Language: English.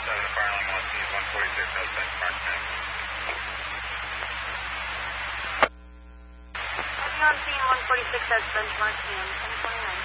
just out of the fire line, on scene 146 has benchmark 10. On scene 146 has benchmark 10, 1029.